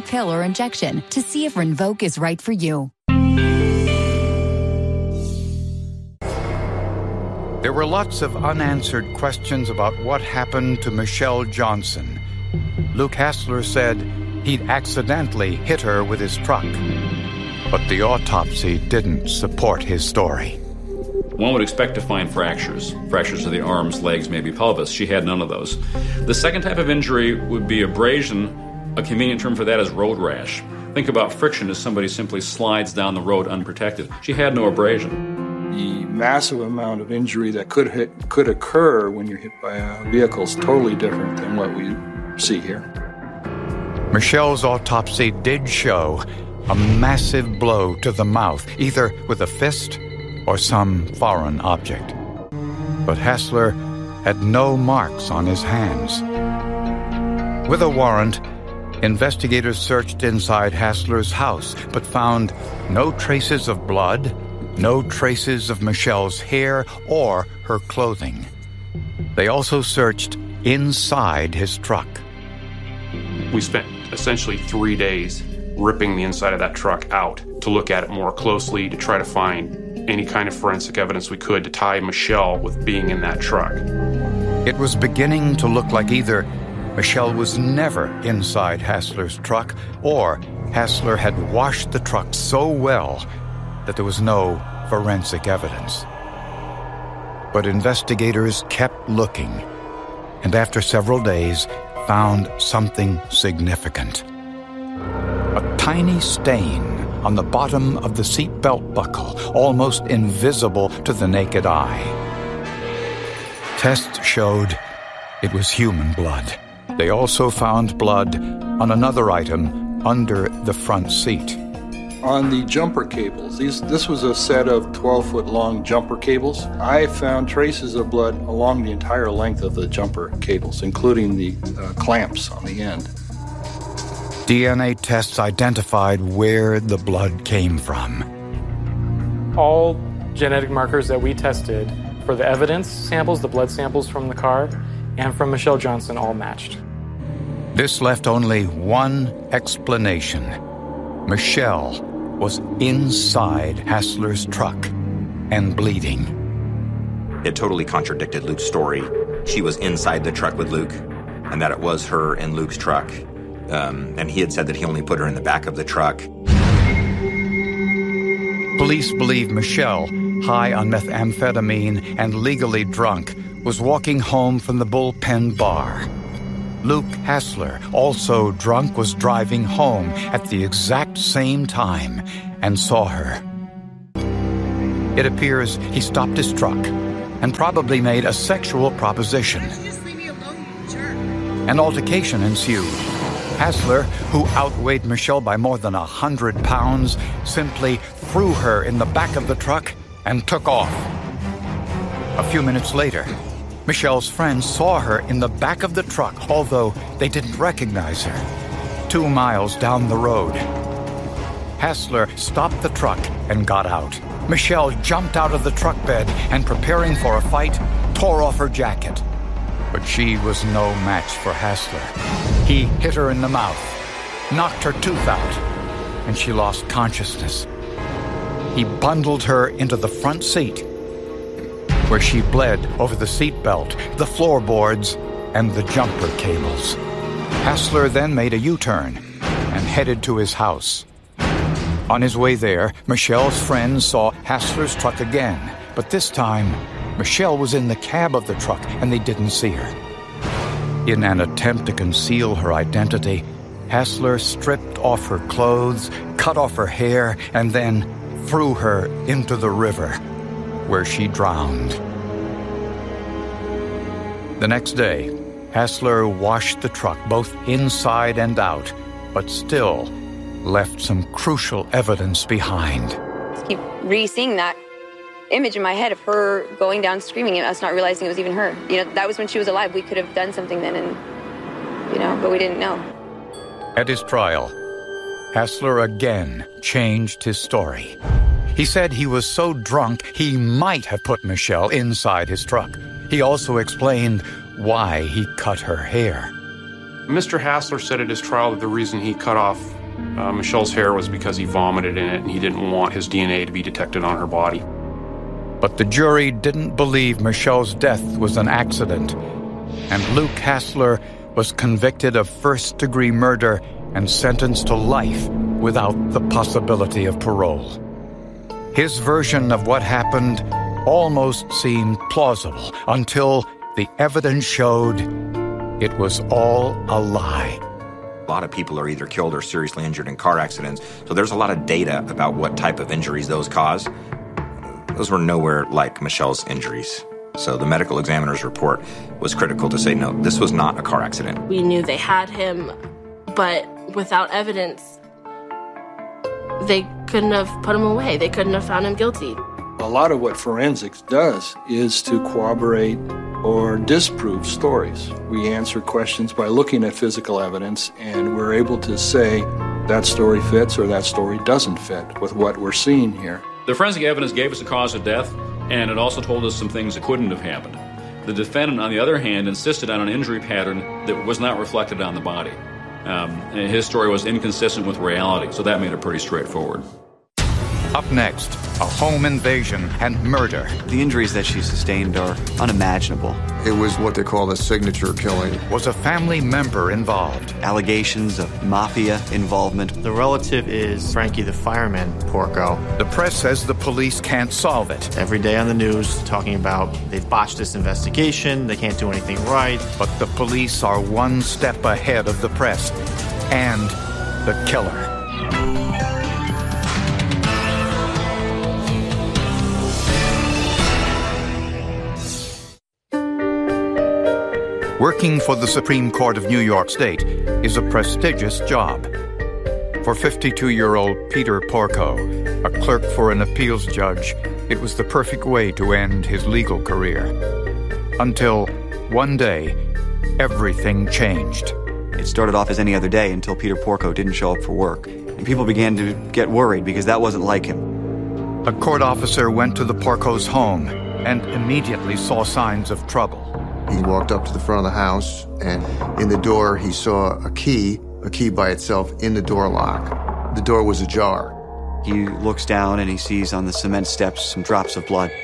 pill or injection to see if Rinvoq is right for you. There were lots of unanswered questions about what happened to Michelle Johnson. Luke Hassler said he'd accidentally hit her with his truck. But the autopsy didn't support his story. One would expect to find fractures of the arms, legs, maybe pelvis. She had none of those. The second type of injury would be abrasion. A convenient term for that is road rash. Think about friction as somebody simply slides down the road unprotected. She had no abrasion. The massive amount of injury that could occur when you're hit by a vehicle is totally different than what we see here. Michelle's autopsy did show a massive blow to the mouth, either with a fist or some foreign object. But Hassler had no marks on his hands. With a warrant, investigators searched inside Hassler's house, but found no traces of blood, no traces of Michelle's hair or her clothing. They also searched inside his truck. We spent essentially 3 days ripping the inside of that truck out to look at it more closely, to try to find any kind of forensic evidence we could to tie Michelle with being in that truck. It was beginning to look like either Michelle was never inside Hassler's truck, or Hassler had washed the truck so well that there was no forensic evidence. But investigators kept looking, and after several days, found something significant. A tiny stain on the bottom of the seatbelt buckle, almost invisible to the naked eye. Tests showed it was human blood. They also found blood on another item under the front seat. On the jumper cables, this was a set of 12-foot-long jumper cables. I found traces of blood along the entire length of the jumper cables, including the clamps on the end. DNA tests identified where the blood came from. All genetic markers that we tested for the evidence samples, the blood samples from the car, and from Michelle Johnson all matched. This left only one explanation. Michelle was inside Hassler's truck and bleeding. It totally contradicted Luke's story. She was inside the truck with Luke, and that it was her in Luke's truck. And he had said that he only put her in the back of the truck. Police believe Michelle, high on methamphetamine and legally drunk, was walking home from the Bullpen Bar. Luke Hassler, also drunk, was driving home at the exact same time and saw her. It appears he stopped his truck and probably made a sexual proposition. Just leave me alone, you jerk. An altercation ensued. Hassler, who outweighed Michelle by more than 100 pounds, simply threw her in the back of the truck and took off. A few minutes later, Michelle's friends saw her in the back of the truck, although they didn't recognize her. 2 miles down the road, Hassler stopped the truck and got out. Michelle jumped out of the truck bed and, preparing for a fight, tore off her jacket. But she was no match for Hassler. He hit her in the mouth, knocked her tooth out, and she lost consciousness. He bundled her into the front seat, where she bled over the seatbelt, the floorboards, and the jumper cables. Hassler then made a U-turn and headed to his house. On his way there, Michelle's friends saw Hassler's truck again, but this time, Michelle was in the cab of the truck and they didn't see her. In an attempt to conceal her identity, Hassler stripped off her clothes, cut off her hair, and then threw her into the river, where she drowned. The next day, Hassler washed the truck both inside and out, but still left some crucial evidence behind. I keep re-seeing that image in my head of her going down screaming and us not realizing it was even her. You know, that was when she was alive. We could have done something then, and, but we didn't know. At his trial, Hassler again changed his story. He said he was so drunk he might have put Michelle inside his truck. He also explained why he cut her hair. Mr. Hassler said at his trial that the reason he cut off Michelle's hair was because he vomited in it and he didn't want his DNA to be detected on her body. But the jury didn't believe Michelle's death was an accident, and Luke Hassler was convicted of first-degree murder and sentenced to life without the possibility of parole. His version of what happened almost seemed plausible until the evidence showed it was all a lie. A lot of people are either killed or seriously injured in car accidents, so there's a lot of data about what type of injuries those cause. Those were nowhere like Michelle's injuries. So the medical examiner's report was critical to say, no, this was not a car accident. We knew they had him, but without evidence, they couldn't have put him away. They couldn't have found him guilty. A lot of what forensics does is to corroborate or disprove stories. We answer questions by looking at physical evidence, and we're able to say that story fits or that story doesn't fit with what we're seeing here. The forensic evidence gave us a cause of death, and it also told us some things that couldn't have happened. The defendant, on the other hand, insisted on an injury pattern that was not reflected on the body. And his story was inconsistent with reality, so that made it pretty straightforward. Up next, a home invasion and murder. The injuries that she sustained are unimaginable. It was what they call a signature killing. Was a family member involved? Allegations of mafia involvement. The relative is Frankie the fireman, Porco. The press says the police can't solve it. Every day on the news talking about they've botched this investigation, they can't do anything right. But the police are one step ahead of the press and the killer. Working for the Supreme Court of New York State is a prestigious job. For 52-year-old Peter Porco, a clerk for an appeals judge, it was the perfect way to end his legal career. Until one day, everything changed. It started off as any other day until Peter Porco didn't show up for work. And people began to get worried because that wasn't like him. A court officer went to the Porco's home and immediately saw signs of trouble. He walked up to the front of the house, and in the door he saw a key by itself in the door lock. The door was ajar. He looks down and he sees on the cement steps some drops of blood.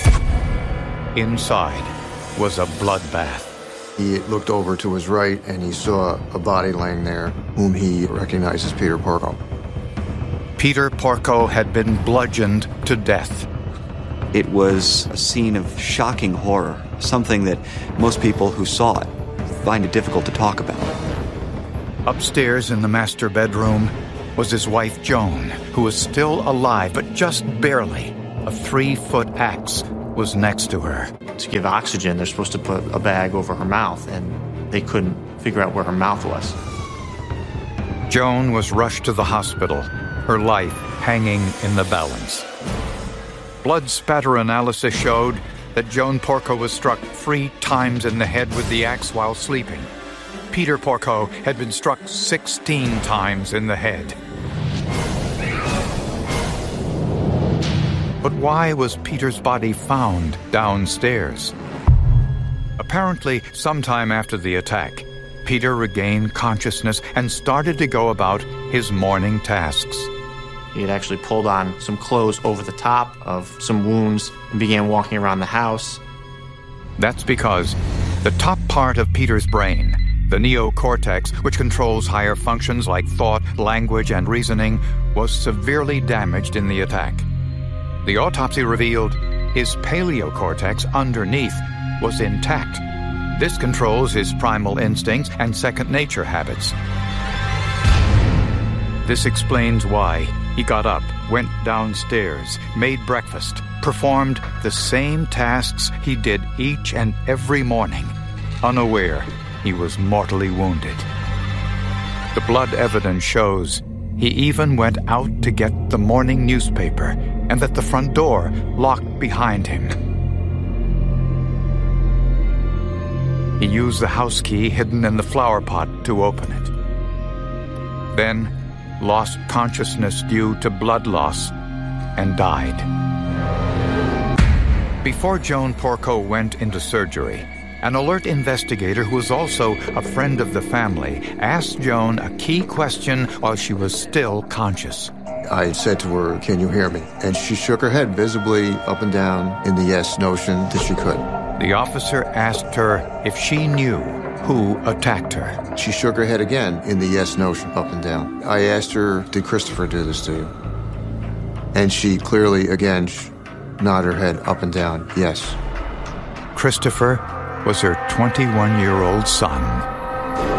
Inside was a bloodbath. He looked over to his right, and he saw a body laying there, whom he recognized as Peter Porco. Peter Porco had been bludgeoned to death. It was a scene of shocking horror, something that most people who saw it find it difficult to talk about. Upstairs in the master bedroom was his wife Joan, who was still alive, but just barely. A 3-foot axe was next to her. To give oxygen, they're supposed to put a bag over her mouth, and they couldn't figure out where her mouth was. Joan was rushed to the hospital, her life hanging in the balance. Blood spatter analysis showed that Joan Porco was struck 3 times in the head with the axe while sleeping. Peter Porco had been struck 16 times in the head. But why was Peter's body found downstairs? Apparently, sometime after the attack, Peter regained consciousness and started to go about his morning tasks. He had actually pulled on some clothes over the top of some wounds and began walking around the house. That's because the top part of Peter's brain, the neocortex, which controls higher functions like thought, language, and reasoning, was severely damaged in the attack. The autopsy revealed his paleocortex underneath was intact. This controls his primal instincts and second-nature habits. This explains why he got up, went downstairs, made breakfast, performed the same tasks he did each and every morning, unaware he was mortally wounded. The blood evidence shows he even went out to get the morning newspaper and that the front door locked behind him. He used the house key hidden in the flower pot to open it. Then lost consciousness due to blood loss and died. Before Joan Porco went into surgery, An alert investigator who was also a friend of the family asked Joan a key question while she was still conscious. I said to her, "Can you hear me?" And she shook her head visibly up and down in the yes notion that she could. The officer asked her if she knew who attacked her. She shook her head again in the yes notion up and down. I asked her, "Did Christopher do this to you?" And she clearly, again, nodded her head up and down, yes. Christopher was her 21-year-old son.